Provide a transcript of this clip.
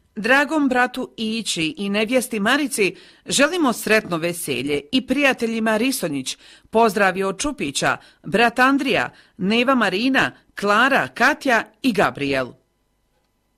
Dragom bratu Ići i nevjesti Marici želimo sretno veselje i prijateljima Risonjić, pozdravio od Čupića, brat Andrija, Neva Marina, Klara, Katja i Gabriel.